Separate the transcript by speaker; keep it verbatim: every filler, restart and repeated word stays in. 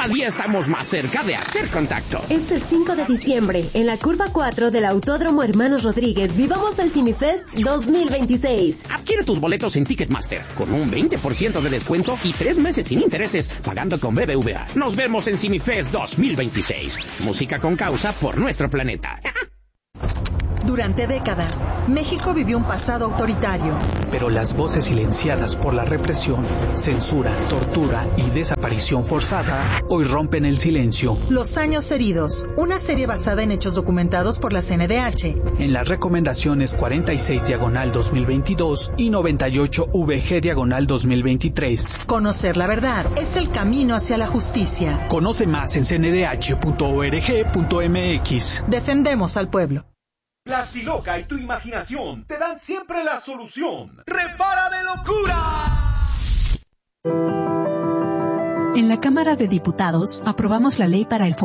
Speaker 1: Cada día estamos más cerca de hacer contacto.
Speaker 2: Este cinco de diciembre, en la curva cuatro del Autódromo Hermanos Rodríguez, vivamos el CineFest dos mil veintiséis.
Speaker 1: Adquiere tus boletos en Ticketmaster con un veinte por ciento de descuento y tres meses sin intereses pagando con B B V A. Nos vemos en CineFest dos mil veintiséis. Música con causa por nuestro planeta.
Speaker 3: Durante décadas, México vivió un pasado autoritario.
Speaker 4: Pero las voces silenciadas por la represión, censura, tortura y desaparición forzada hoy rompen el silencio.
Speaker 3: Los años heridos, una serie basada en hechos documentados por la C N D H.
Speaker 4: En las recomendaciones cuarenta y seis diagonal dos mil veintidós y noventa y ocho V G diagonal dos mil veintitrés.
Speaker 3: Conocer la verdad es el camino hacia la justicia.
Speaker 4: Conoce más en c n d h punto org punto m x.
Speaker 3: Defendemos al pueblo.
Speaker 5: Plastiloca y tu imaginación te dan siempre la solución. ¡Repara de locura!
Speaker 6: En la Cámara de Diputados aprobamos la ley para el